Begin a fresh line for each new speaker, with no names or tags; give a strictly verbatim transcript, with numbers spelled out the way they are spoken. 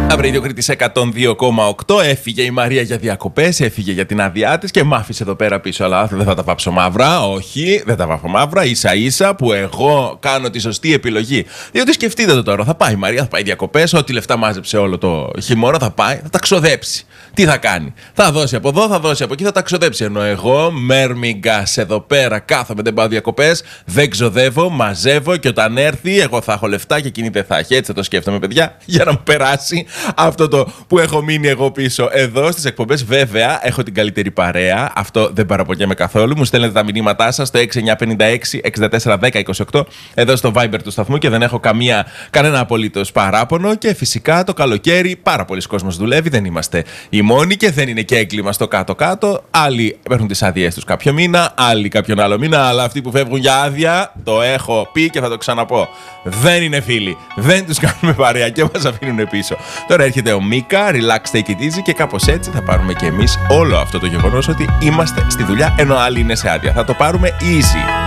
Αύριο Ιδιοκρίτης εκατόν δύο κόμμα οκτώ. Έφυγε η Μαρία για διακοπές, έφυγε για την άδειά της και μ' άφησε εδώ πέρα πίσω. Αλλά δεν θα τα βάψω μαύρα. Όχι, δεν τα βάφω μαύρα. Ίσα ίσα που εγώ κάνω τη σωστή επιλογή. Διότι σκεφτείτε το τώρα. Θα πάει η Μαρία, θα πάει διακοπές. Ό,τι λεφτά μάζεψε όλο το χειμώνα θα πάει, θα τα ξοδέψει. Τι θα κάνει? Θα δώσει από εδώ, θα δώσει από εκεί, θα τα ξοδέψει. Ενώ εγώ, Μέρμιγκας, εδώ πέρα κάθομαι, δεν πάω διακοπές, δεν ξοδεύω, μαζεύω και όταν έρθει, εγώ θα έχω λεφτά και εκείνη δεν θα έχει. Έτσι θα το σκέφτομαι, παιδιά, για να μου περάσει αυτό το που έχω μείνει εγώ πίσω. Εδώ στις εκπομπές, βέβαια, έχω την καλύτερη παρέα. Αυτό δεν παραπονιέμαι καθόλου. Μου στέλνετε τα μηνύματά σας στο έξι εννιά πέντε έξι εξήντα τέσσερα δέκα είκοσι οκτώ εδώ στο Viber του σταθμού και δεν έχω καμία, κανένα απολύτως παράπονο. Και φυσικά το καλοκαίρι πάρα πολλοί κόσμος δουλεύει, δεν είμαστε οι μόνοι και δεν είναι και έγκλημα στο κάτω-κάτω. Άλλοι παίρνουν τις άδειές τους κάποιο μήνα, άλλοι κάποιον άλλο μήνα, αλλά αυτοί που φεύγουν για άδεια, το έχω πει και θα το ξαναπώ. Δεν είναι φίλοι. Δεν τους κάνουμε παρέα και μας αφήνουν πίσω. Τώρα έρχεται ο Μίκα, relax, take it easy και κάπως έτσι θα πάρουμε και εμείς όλο αυτό το γεγονός ότι είμαστε στη δουλειά ενώ άλλοι είναι σε άδεια. Θα το πάρουμε easy.